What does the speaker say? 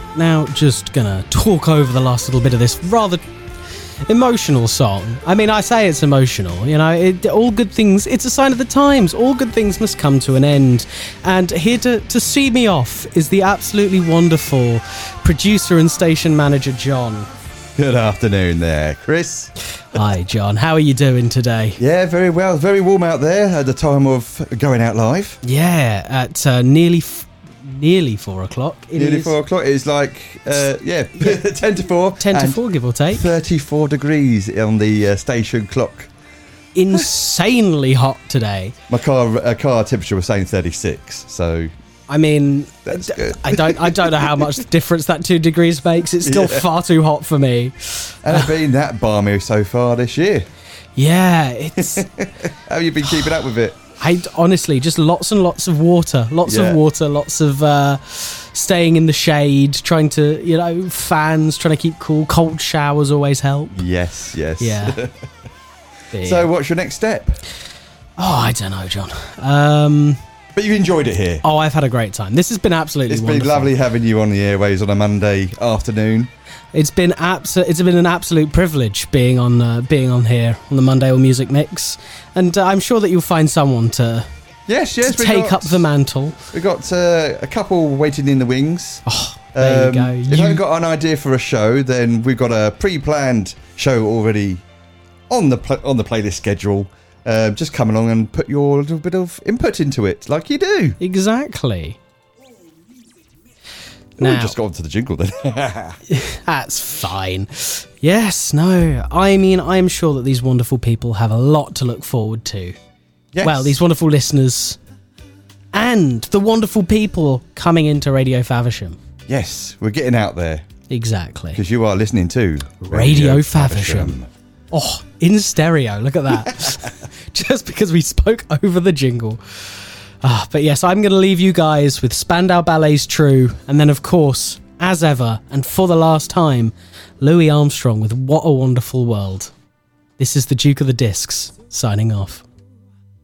Now, just gonna talk over the last little bit of this rather emotional song. I mean, I say it's emotional, you know, all good things, it's a sign of the times. All good things must come to an end. And here to see me off is the absolutely wonderful producer and station manager, John. Good afternoon there, Chris. Hi, John. How are you doing today? Yeah, very well. Very warm out there at the time of going out live. Yeah, at nearly 4 o'clock. Nearly 4 o'clock. It's like, 10 to 4. 10 to 4, give or take. 34 degrees on the station clock. Insanely hot today. My car temperature was saying 36, so... I mean, that's good. I don't know how much difference that 2 degrees makes. It's still far too hot for me. And it's been that balmy so far this year. Yeah, it's... How have you been keeping up with it? Honestly, just lots and lots of water. Lots of staying in the shade, trying to, fans, trying to keep cool. Cold showers always help. Yes. Yeah. So what's your next step? Oh, I don't know, John. But you enjoyed it here. Oh, I've had a great time. This has been absolutely wonderful. It's been lovely having you on the airways on a Monday afternoon. It's been an absolute privilege being on here on the Monday All Music Mix, and I'm sure that you'll find someone to take up the mantle. We've got a couple waiting in the wings. Oh, there you go. If you haven't got an idea for a show, then we've got a pre-planned show already on the playlist schedule. Just come along and put your little bit of input into it, like you do. Exactly. Now, we just got onto the jingle then. That's fine. Yes, no. I mean, I'm sure that these wonderful people have a lot to look forward to. Yes. Well, these wonderful listeners and the wonderful people coming into Radio Faversham. Yes, we're getting out there. Exactly. Because you are listening to Radio Faversham. Oh, in stereo. Look at that. Just because we spoke over the jingle. But yes, I'm going to leave you guys with Spandau Ballet's True. And then, of course, as ever, and for the last time, Louis Armstrong with What a Wonderful World. This is the Duke of the Discs, signing off.